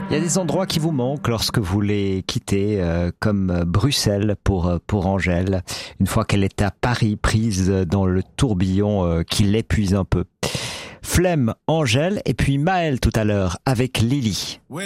Il y a des endroits qui vous manquent lorsque vous les quittez, comme Bruxelles pour Angèle, une fois qu'elle est à Paris, prise dans le tourbillon qui l'épuise un peu. Flemme, Angèle et puis Maël tout à l'heure avec Lily.